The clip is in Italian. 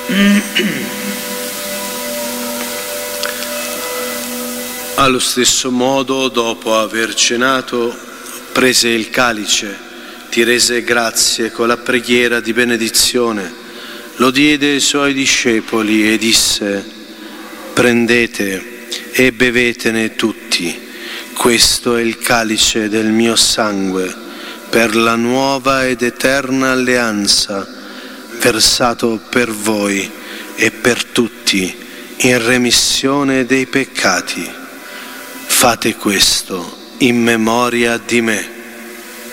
Allo stesso modo, dopo aver cenato, prese il calice, ti rese grazie con la preghiera di benedizione, lo diede ai suoi discepoli e disse: prendete e bevetene tutti, questo è il calice del mio sangue, per la nuova ed eterna alleanza, versato per voi e per tutti in remissione dei peccati. Fate questo in memoria di me.